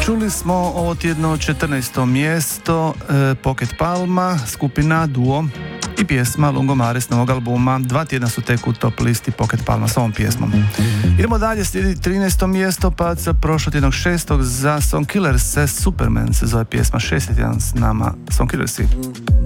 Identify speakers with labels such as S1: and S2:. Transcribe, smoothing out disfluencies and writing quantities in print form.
S1: Čuli smo ovo tjedno 14. mjesto Pocket Palma, skupina Duo i pjesma Lungomare s novog albuma. 2 tjedna su tek u top listi Pocket Palma s ovom pjesmom. Idemo dalje, slijedi 13. mjesto, pad sa prošlotjednog 6. za Songkillers, Superman se zove pjesma. 6. tjedan s nama Songkillersi.